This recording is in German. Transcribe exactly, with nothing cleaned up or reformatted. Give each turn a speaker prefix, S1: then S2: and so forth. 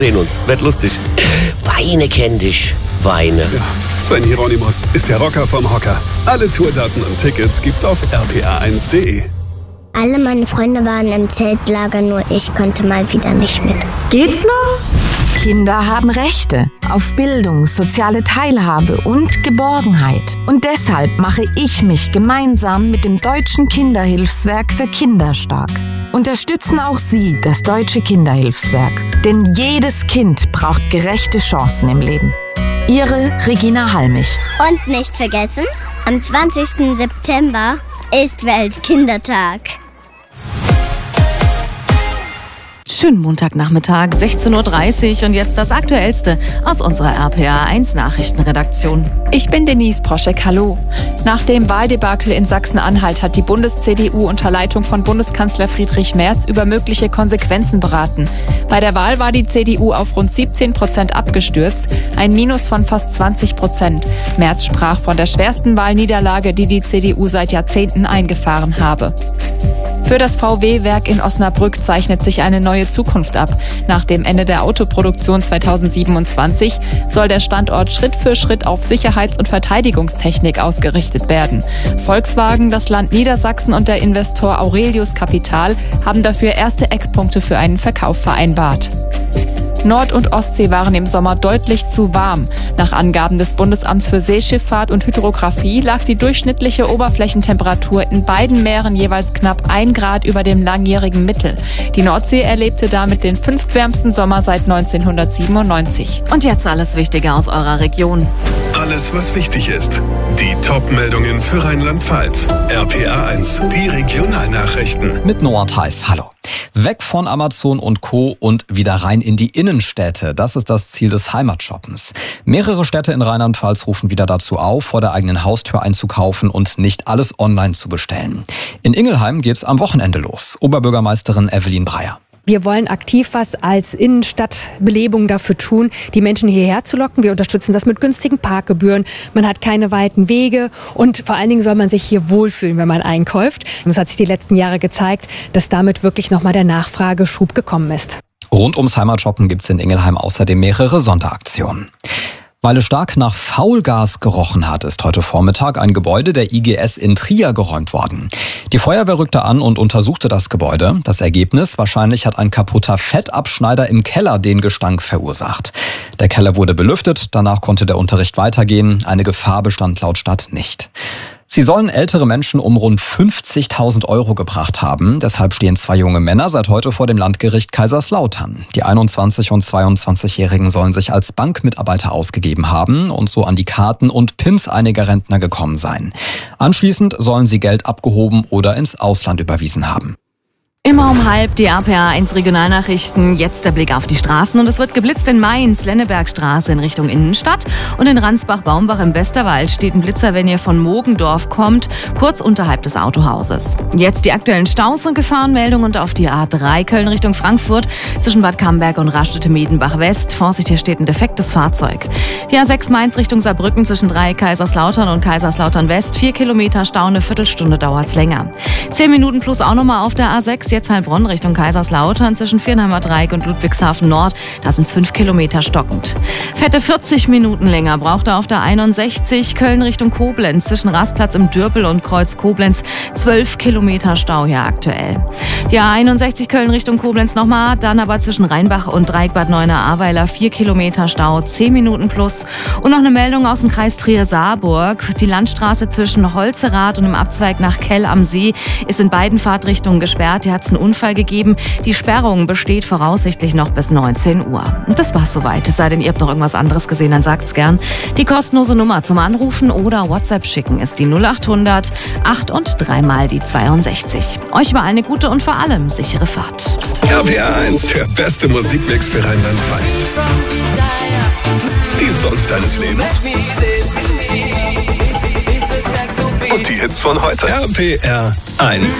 S1: Sehen uns, wird lustig. Weine kenn dich, Weine.
S2: Ja, Sven Hieronymus ist der Rocker vom Hocker. Alle Tourdaten und Tickets gibt's auf r p a eins punkt d e.
S3: Alle meine Freunde waren im Zeltlager, nur ich konnte mal wieder nicht mit.
S4: Geht's noch?
S5: Kinder haben Rechte auf Bildung, soziale Teilhabe und Geborgenheit. Und deshalb mache ich mich gemeinsam mit dem Deutschen Kinderhilfswerk für Kinder stark. Unterstützen auch Sie das Deutsche Kinderhilfswerk. Denn jedes Kind braucht gerechte Chancen im Leben. Ihre Regina Halmich.
S3: Und nicht vergessen, am zwanzigsten September ist Weltkindertag.
S6: Schönen Montagnachmittag, sechzehn Uhr dreißig und jetzt das Aktuellste aus unserer R P A eins Nachrichtenredaktion.
S7: Ich bin Denise Proschek, hallo. Nach dem Wahldebakel in Sachsen-Anhalt hat die Bundes-C D U unter Leitung von Bundeskanzler Friedrich Merz über mögliche Konsequenzen beraten. Bei der Wahl war die C D U auf rund siebzehn Prozent abgestürzt, ein Minus von fast zwanzig Prozent. Merz sprach von der schwersten Wahlniederlage, die die C D U seit Jahrzehnten eingefahren habe. Für das V W-Werk in Osnabrück zeichnet sich eine neue Zukunft ab. Nach dem Ende der Autoproduktion zweitausendsiebenundzwanzig soll der Standort Schritt für Schritt auf Sicherheits- und Verteidigungstechnik ausgerichtet werden. Volkswagen, das Land Niedersachsen und der Investor Aurelius Capital haben dafür erste Eckpunkte für einen Verkauf vereinbart. Nord- und Ostsee waren im Sommer deutlich zu warm. Nach Angaben des Bundesamts für Seeschifffahrt und Hydrographie lag die durchschnittliche Oberflächentemperatur in beiden Meeren jeweils knapp ein Grad über dem langjährigen Mittel. Die Nordsee erlebte damit den fünftwärmsten Sommer seit neunzehnhundertsiebenundneunzig.
S6: Und jetzt alles Wichtige aus eurer Region.
S2: Alles, was wichtig ist. Die Top-Meldungen für Rheinland-Pfalz. R P A eins, die Regionalnachrichten.
S8: Mit Noah Theis, hallo. Weg von Amazon und Co. und wieder rein in die Innenstädte. Das ist das Ziel des Heimatshoppens. Mehrere Städte in Rheinland-Pfalz rufen wieder dazu auf, vor der eigenen Haustür einzukaufen und nicht alles online zu bestellen. In Ingelheim geht's am Wochenende los. Oberbürgermeisterin Evelyn Breyer.
S9: Wir wollen aktiv was als Innenstadtbelebung dafür tun, die Menschen hierher zu locken. Wir unterstützen das mit günstigen Parkgebühren. Man hat keine weiten Wege und vor allen Dingen soll man sich hier wohlfühlen, wenn man einkauft. Und es hat sich die letzten Jahre gezeigt, dass damit wirklich nochmal der Nachfrageschub gekommen ist.
S8: Rund ums Heimatshoppen gibt's in Ingelheim außerdem mehrere Sonderaktionen. Weil es stark nach Faulgas gerochen hat, ist heute Vormittag ein Gebäude der I G S in Trier geräumt worden. Die Feuerwehr rückte an und untersuchte das Gebäude. Das Ergebnis: wahrscheinlich hat ein kaputter Fettabschneider im Keller den Gestank verursacht. Der Keller wurde belüftet, danach konnte der Unterricht weitergehen. Eine Gefahr bestand laut Stadt nicht. Sie sollen ältere Menschen um rund fünfzigtausend Euro gebracht haben. Deshalb stehen zwei junge Männer seit heute vor dem Landgericht Kaiserslautern. Die einundzwanzig- und zweiundzwanzigjährigen sollen sich als Bankmitarbeiter ausgegeben haben und so an die Karten und Pins einiger Rentner gekommen sein. Anschließend sollen sie Geld abgehoben oder ins Ausland überwiesen haben.
S6: Immer um halb die R P A eins Regionalnachrichten. Jetzt der Blick auf die Straßen und es wird geblitzt in Mainz, Lennebergstraße in Richtung Innenstadt und in Ransbach-Baumbach im Westerwald steht ein Blitzer, wenn ihr von Mogendorf kommt, kurz unterhalb des Autohauses. Jetzt die aktuellen Staus und Gefahrenmeldungen und auf die A drei Köln Richtung Frankfurt zwischen Bad Camberg und Raststätte-Miedenbach West. Vorsicht, hier steht ein defektes Fahrzeug. Die A sechs Mainz Richtung Saarbrücken zwischen drei Kaiserslautern und Kaiserslautern West. Vier Kilometer Stau, eine Viertelstunde dauert's länger. Zehn Minuten plus auch nochmal auf der A sechs. Jetzt Heilbronn Richtung Kaiserslautern zwischen Viernheimer Dreieck und Ludwigshafen Nord. Da sind es fünf Kilometer stockend. Fette vierzig Minuten länger braucht er auf der einundsechzig Köln Richtung Koblenz zwischen Rastplatz im Dürpel und Kreuz Koblenz. zwölf Kilometer Stau hier aktuell. Die A einundsechzig Köln Richtung Koblenz nochmal, dann aber zwischen Rheinbach und Dreieckbad Neuenahr-Ahrweiler vier Kilometer Stau, zehn Minuten plus. Und noch eine Meldung aus dem Kreis Trier-Saarburg. Die Landstraße zwischen Holzerath und dem Abzweig nach Kell am See ist in beiden Fahrtrichtungen gesperrt. Hier hat es einen Unfall gegeben. Die Sperrung besteht voraussichtlich noch bis neunzehn Uhr. Und das war's soweit. Es sei denn, ihr habt noch irgendwas anderes gesehen, dann sagt's gern. Die kostenlose Nummer zum Anrufen oder WhatsApp schicken ist die null achthundert acht und dreimal die zweiundsechzig. Euch überall eine gute und vor allem sichere Fahrt.
S2: R P A eins, der beste Musikmix für Rheinland-Pfalz. Die Songs deines Lebens. Und die Hits von heute. R P R eins.